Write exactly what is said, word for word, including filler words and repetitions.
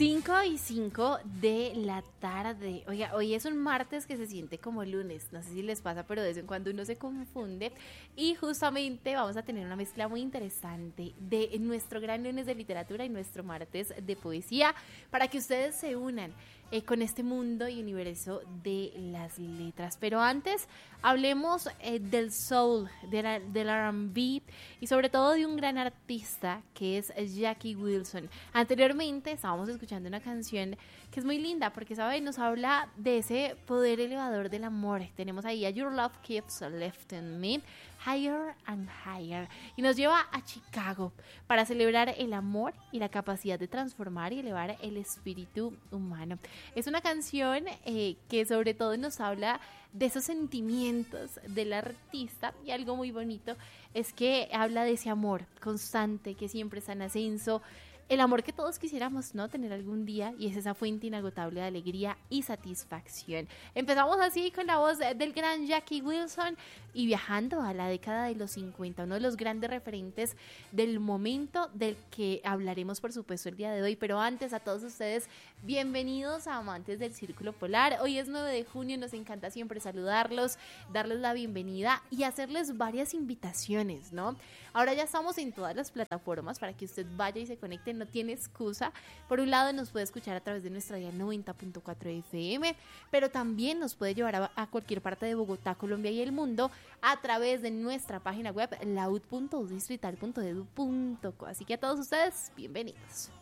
cinco y cinco de la tarde. Oiga, hoy es un martes que se siente como lunes. No sé si les pasa, pero de vez en cuando uno se confunde. Y justamente vamos a tener una mezcla muy interesante de nuestro gran lunes de literatura y nuestro martes de poesía para que ustedes se unan eh, con este mundo y universo de las letras. Pero antes, hablemos eh, del soul, de la, del R and B y sobre todo de un gran artista que es Jackie Wilson. Anteriormente estábamos escuchando una canción que es muy linda porque, ¿saben? Nos habla de ese poder elevador del amor. Tenemos ahí a Your Love Keeps Lifting Me, Higher and Higher, y nos lleva a Chicago para celebrar el amor y la capacidad de transformar y elevar el espíritu humano. Es una canción eh, que sobre todo nos habla de esos sentimientos del artista, y algo muy bonito es que habla de ese amor constante que siempre está en ascenso, el amor que todos quisiéramos, ¿no?, tener algún día, y es esa fuente inagotable de alegría y satisfacción. Empezamos así con la voz del gran Jackie Wilson y viajando a la década de los cincuenta, uno de los grandes referentes del momento del que hablaremos, por supuesto, el día de hoy. Pero antes, a todos ustedes, bienvenidos a Amantes del Círculo Polar. Hoy es nueve de junio, nos encanta siempre saludarlos, darles la bienvenida y hacerles varias invitaciones, ¿no? Ahora ya estamos en todas las plataformas para que usted vaya y se conecte, no tiene excusa. Por un lado nos puede escuchar a través de nuestra dial noventa punto cuatro F M, pero también nos puede llevar a, a cualquier parte de Bogotá, Colombia y el mundo a través de nuestra página web laud punto distrital punto edu punto co. Así que a todos ustedes, bienvenidos.